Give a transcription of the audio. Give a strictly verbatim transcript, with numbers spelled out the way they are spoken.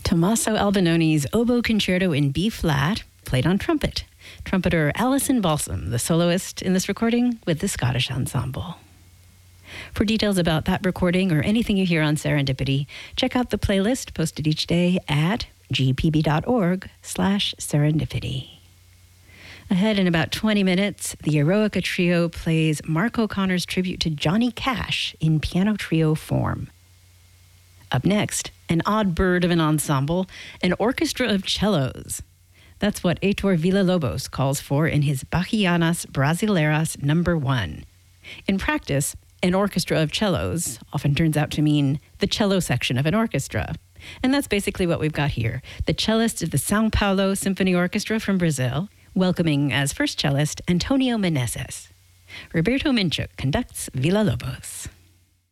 Tommaso Albinoni's Oboe Concerto in B flat, played on trumpet. Trumpeter Alison Balsam, the soloist in this recording with the Scottish Ensemble. For details about that recording or anything you hear on Serendipity, check out the playlist posted each day at gpb.org slash serendipity. Ahead in about twenty minutes, the Eroica Trio plays Mark O'Connor's tribute to Johnny Cash in piano trio form. Up next, an odd bird of an ensemble, an orchestra of cellos. That's what Heitor Villa-Lobos calls for in his Bachianas Brasileiras number one. In practice, an orchestra of cellos often turns out to mean the cello section of an orchestra. And that's basically what we've got here. The cellist of the São Paulo Symphony Orchestra from Brazil, welcoming as first cellist Antonio Meneses. Roberto Minchuk conducts Villa-Lobos.